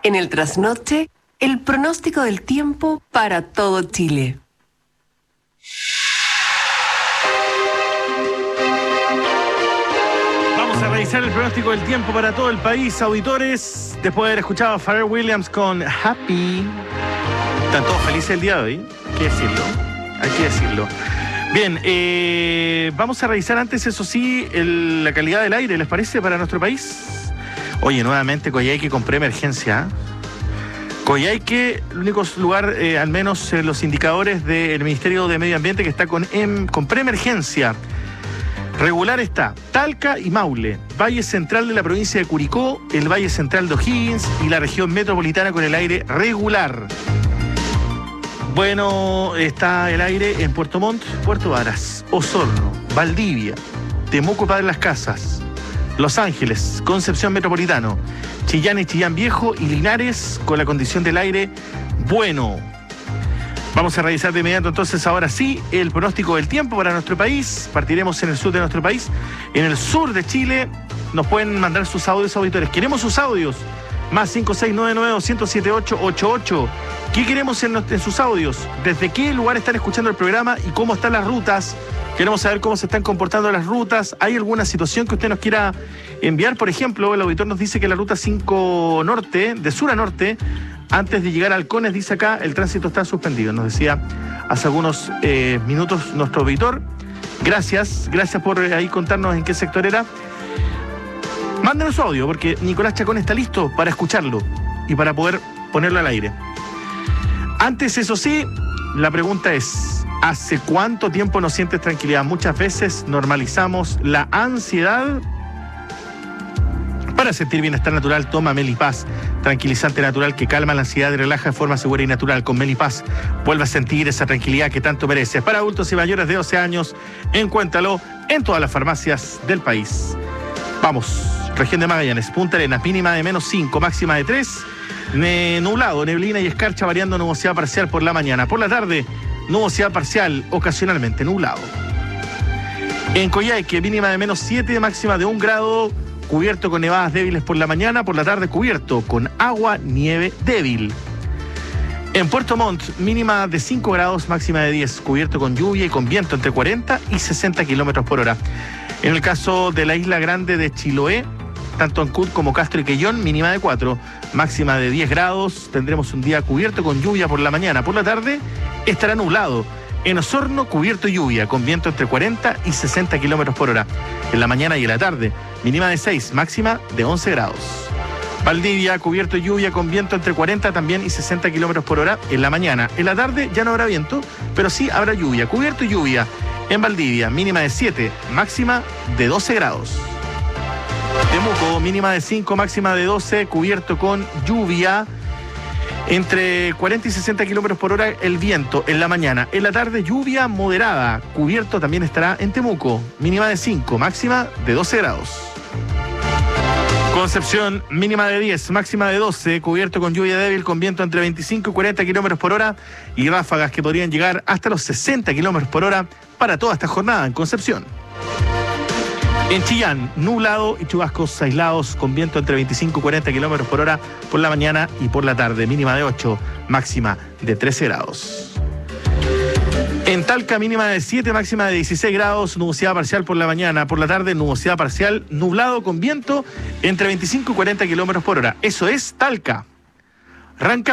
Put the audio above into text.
En el trasnoche, el pronóstico del tiempo para todo Chile. Vamos a revisar el pronóstico del tiempo para todo el país, auditores. Después de haber escuchado a Pharrell Williams con Happy. Están todos felices el día de hoy, hay que decirlo. Bien, vamos a revisar antes, eso sí, la calidad del aire, ¿les parece, para nuestro país? Oye, nuevamente Coyhaique con preemergencia. Coyhaique, el único lugar, al menos en los indicadores del Ministerio de Medio Ambiente, que está con preemergencia. Regular está Talca y Maule, Valle Central de la provincia de Curicó, el Valle Central de O'Higgins y la región metropolitana con el aire regular. Bueno, está el aire en Puerto Montt, Puerto Varas, Osorno, Valdivia, Temuco, Padre Las Casas, Los Ángeles, Concepción Metropolitano, Chillán y Chillán Viejo y Linares con la condición del aire bueno. Vamos a revisar de inmediato entonces ahora sí el pronóstico del tiempo para nuestro país. Partiremos en el sur de nuestro país. En el sur de Chile nos pueden mandar sus audios, auditores. Queremos sus audios. Más 5699-207-888. ¿Qué queremos en sus audios? ¿Desde qué lugar están escuchando el programa y cómo están las rutas? Queremos saber cómo se están comportando las rutas. ¿Hay alguna situación que usted nos quiera enviar? Por ejemplo, el auditor nos dice que la ruta 5 Norte, de sur a norte, antes de llegar a Halcones, dice acá, el tránsito está suspendido. Nos decía hace algunos minutos nuestro auditor. Gracias por ahí contarnos en qué sector era. Mándenos su audio, porque Nicolás Chacón está listo para escucharlo y para poder ponerlo al aire. Antes, eso sí, la pregunta es: ¿hace cuánto tiempo no sientes tranquilidad? Muchas veces normalizamos la ansiedad. Para sentir bienestar natural, toma Melipaz, tranquilizante natural que calma la ansiedad y relaja de forma segura y natural. Con Melipaz, vuelve a sentir esa tranquilidad que tanto mereces. Para adultos y mayores de 12 años, encuéntralo en todas las farmacias del país. Vamos, región de Magallanes, Punta Arenas, mínima de -5, máxima de 3. Nublado, neblina y escarcha variando, nubosidad parcial por la mañana. Por la tarde, nubosidad parcial, ocasionalmente nublado. En Coyhaique, mínima de -7, máxima de 1 grado, cubierto con nevadas débiles por la mañana, por la tarde cubierto con agua, nieve débil. En Puerto Montt, mínima de 5 grados, máxima de 10, cubierto con lluvia y con viento entre 40 y 60 kilómetros por hora. En el caso de la isla grande de Chiloé, tanto en Cut como Castro y Quellón, mínima de 4, máxima de 10 grados. Tendremos un día cubierto con lluvia por la mañana. Por la tarde estará nublado. En Osorno, cubierto y lluvia, con viento entre 40 y 60 kilómetros por hora. En la mañana y en la tarde, mínima de 6, máxima de 11 grados. Valdivia, cubierto y lluvia, con viento entre 40 también y 60 kilómetros por hora en la mañana. En la tarde ya no habrá viento, pero sí habrá lluvia, cubierto y lluvia. En Valdivia, mínima de 7, máxima de 12 grados. Temuco, mínima de 5, máxima de 12, cubierto con lluvia. Entre 40 y 60 kilómetros por hora el viento en la mañana. En la tarde, lluvia moderada. Cubierto también estará en Temuco. Mínima de 5, máxima de 12 grados. Concepción, mínima de 10, máxima de 12. Cubierto con lluvia débil, con viento entre 25 y 40 kilómetros por hora. Y ráfagas que podrían llegar hasta los 60 kilómetros por hora para toda esta jornada en Concepción. En Chillán, nublado y chubascos aislados con viento entre 25 y 40 kilómetros por hora por la mañana y por la tarde. Mínima de 8, máxima de 13 grados. En Talca, mínima de 7, máxima de 16 grados, nubosidad parcial por la mañana. Por la tarde, nubosidad parcial, nublado con viento entre 25 y 40 kilómetros por hora. Eso es Talca. Rancagua.